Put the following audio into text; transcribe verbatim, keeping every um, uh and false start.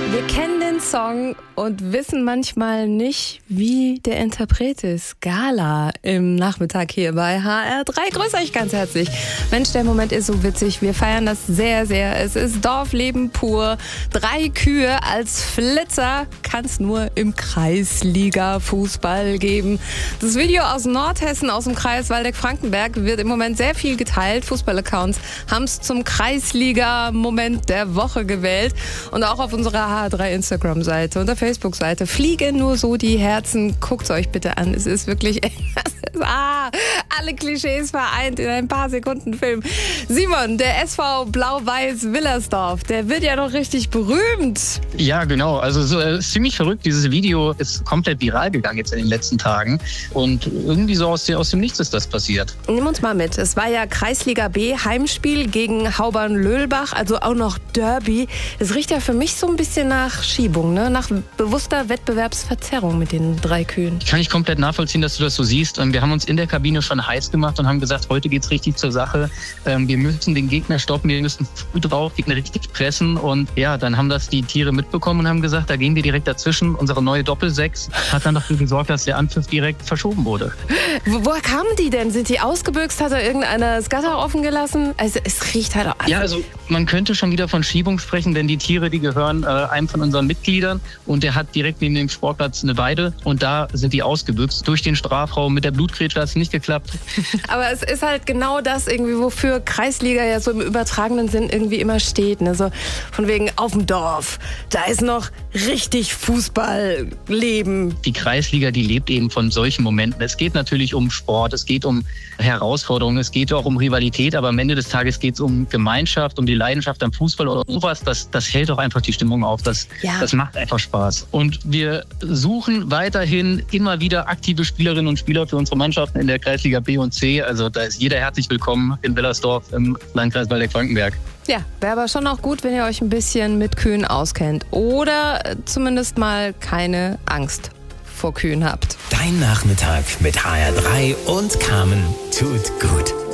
Wir kennen den Song und wissen manchmal nicht, wie der Interpret ist. Gala im Nachmittag hier bei H R drei. Grüß euch ganz herzlich. Mensch, der Moment ist so witzig. Wir feiern das sehr, sehr. Es ist Dorfleben pur. Drei Kühe als Flitzer kann es nur im Kreisliga-Fußball geben. Das Video aus Nordhessen, aus dem Kreis Waldeck-Frankenberg, wird im Moment sehr viel geteilt. Fußball-Accounts haben es zum Kreisliga-Moment der Woche gewählt. Und auch auf unserer H R drei Instagram-Seite und der Facebook-Seite fliegen nur so die Herzen. Guckt es euch bitte an. Es ist wirklich ah, alle Klischees vereint in ein paar Sekunden Film. Simon, der S V Blau-Weiß-Willersdorf, der wird ja noch richtig berühmt. Ja, genau. Also so, äh, ziemlich verrückt. Dieses Video ist komplett viral gegangen jetzt in den letzten Tagen. Und irgendwie so aus, aus dem Nichts ist das passiert. Nimm uns mal mit. Es war ja Kreisliga B, Heimspiel gegen Haubern-Löhlbach, also auch noch Derby. Das riecht ja für mich so ein bisschen nach Schiebung, ne? Nach bewusster Wettbewerbsverzerrung mit den drei Kühen. Kann ich komplett nachvollziehen, dass du das so siehst. Wir haben uns in der Kabine schon heiß gemacht und haben gesagt, heute geht's richtig zur Sache. Wir müssen den Gegner stoppen, wir müssen früh drauf, Gegner richtig pressen. Und ja, dann haben das die Tiere mitbekommen und haben gesagt, da gehen wir direkt dazwischen. Unsere neue Doppelsechs hat dann dafür gesorgt, dass der Anpfiff direkt verschoben wurde. Wo, woher kamen die denn? Sind die ausgebüxt? Hat da irgendeiner das Gatter offen gelassen? Also es riecht halt auch... Also ja, also man könnte schon wieder von Schiebung sprechen, denn die Tiere, die gehören äh, einem von unseren Mitgliedern und der hat direkt neben dem Sportplatz eine Weide und da sind die ausgebüxt. Durch den Strafraum mit der Blutgrätsche hat es nicht geklappt. Aber es ist halt genau das irgendwie, wofür Kreisliga ja so im übertragenen Sinn irgendwie immer steht. Ne? So von wegen auf dem Dorf, da ist noch richtig Fußballleben. Die Kreisliga, die lebt eben von solchen Momenten. Es geht natürlich um Sport, es geht um Herausforderungen, es geht auch um Rivalität, aber am Ende des Tages geht es um Gemeinschaft, um die Leidenschaft am Fußball oder sowas. Das, das hält auch einfach die Stimmung auf. Das, ja. das macht einfach Spaß. Und wir suchen weiterhin immer wieder aktive Spielerinnen und Spieler für unsere Mannschaften in der Kreisliga B und C. Also da ist jeder herzlich willkommen in Willersdorf im Landkreis Waldeck-Frankenberg. Ja, wäre aber schon auch gut, wenn ihr euch ein bisschen mit Kühen auskennt. Oder zumindest mal keine Angst vor Kühen habt. Dein Nachmittag mit H R drei und Carmen tut gut.